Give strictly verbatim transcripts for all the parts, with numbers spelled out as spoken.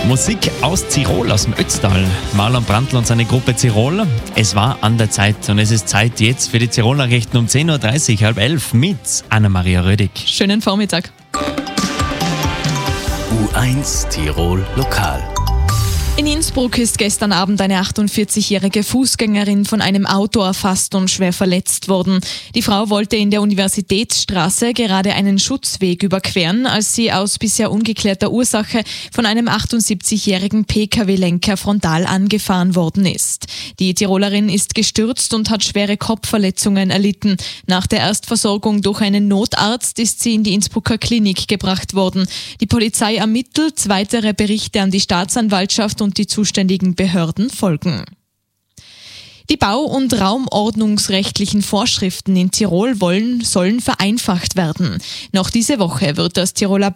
Musik aus Tirol, aus dem Ötztal. Marlon Brandl und seine Gruppe Tirol. Es war an der Zeit und es ist Zeit jetzt für die Tirol-Nachrichten um zehn Uhr dreißig, halb elf mit Anna-Maria Rödig. Schönen Vormittag. U eins Tirol Lokal. In Innsbruck ist gestern Abend eine achtundvierzigjährige Fußgängerin von einem Auto erfasst und schwer verletzt worden. Die Frau wollte in der Universitätsstraße gerade einen Schutzweg überqueren, als sie aus bisher ungeklärter Ursache von einem achtundsiebzigjährigen P K W-Lenker frontal angefahren worden ist. Die Tirolerin ist gestürzt und hat schwere Kopfverletzungen erlitten. Nach der Erstversorgung durch einen Notarzt ist sie in die Innsbrucker Klinik gebracht worden. Die Polizei ermittelt, weitere Berichte an die Staatsanwaltschaft und die zuständigen Behörden folgen. Die bau- und raumordnungsrechtlichen Vorschriften in Tirol wollen, sollen vereinfacht werden. Noch diese Woche wird das Tiroler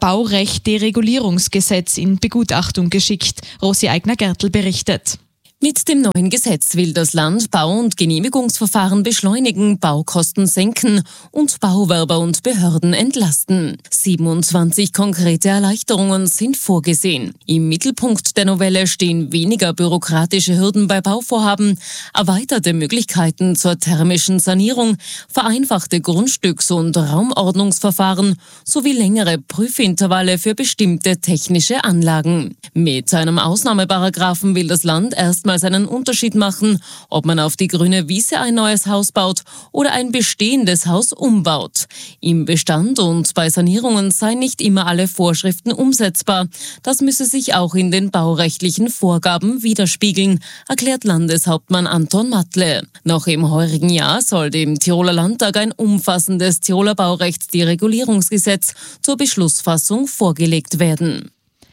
Baurecht-Deregulierungsgesetz in Begutachtung geschickt. Rosi Eigner-Gertl berichtet. Mit dem neuen Gesetz will das Land Bau- und Genehmigungsverfahren beschleunigen, Baukosten senken und Bauwerber und Behörden entlasten. siebenundzwanzig konkrete Erleichterungen sind vorgesehen. Im Mittelpunkt der Novelle stehen weniger bürokratische Hürden bei Bauvorhaben, erweiterte Möglichkeiten zur thermischen Sanierung, vereinfachte Grundstücks- und Raumordnungsverfahren sowie längere Prüfintervalle für bestimmte technische Anlagen. Mit einem Ausnahmeparagraphen will das Land erstmal einen Unterschied machen, ob man auf die grüne Wiese ein neues Haus baut oder ein bestehendes Haus umbaut. Im Bestand und bei Sanierungen seien nicht immer alle Vorschriften umsetzbar. Das müsse sich auch in den baurechtlichen Vorgaben widerspiegeln, erklärt Landeshauptmann Anton Matle. Noch im heurigen Jahr soll dem Tiroler Landtag ein umfassendes Tiroler Baurechtsderegulierungsgesetz zur Beschlussfassung vorgelegt werden.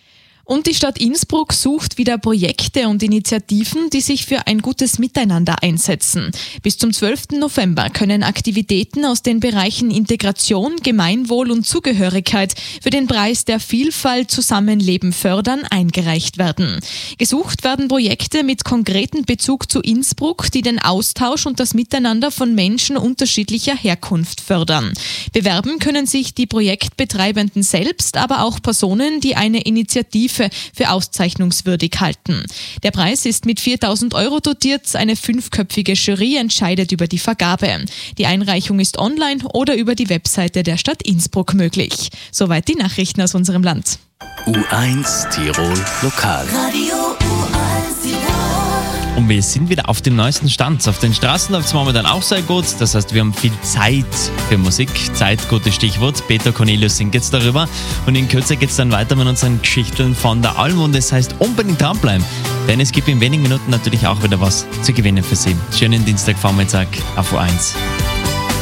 Und die Stadt Innsbruck sucht wieder Projekte und Initiativen, die sich für ein gutes Miteinander einsetzen. Bis zum zwölften November können Aktivitäten aus den Bereichen Integration, Gemeinwohl und Zugehörigkeit für den Preis der Vielfalt Zusammenleben fördern eingereicht werden. Gesucht werden Projekte mit konkretem Bezug zu Innsbruck, die den Austausch und das Miteinander von Menschen unterschiedlicher Herkunft fördern. Bewerben können sich die Projektbetreibenden selbst, aber auch Personen, die eine Initiative für auszeichnungswürdig halten. Der Preis ist mit viertausend Euro dotiert. Eine fünfköpfige Jury entscheidet über die Vergabe. Die Einreichung ist online oder über die Webseite der Stadt Innsbruck möglich. Soweit die Nachrichten aus unserem Land. U eins Tirol Lokal. Radio U eins Tirol. Und wir sind wieder auf dem neuesten Stand. Auf den Straßen läuft es momentan auch sehr gut. Das heißt, wir haben viel Zeit für Musik. Zeit, gutes Stichwort. Peter Cornelius singt jetzt darüber. Und in Kürze geht es dann weiter mit unseren Geschichten von der Alm. Und das heißt, unbedingt dranbleiben. Denn es gibt in wenigen Minuten natürlich auch wieder was zu gewinnen für Sie. Schönen Dienstagvormittag auf U eins.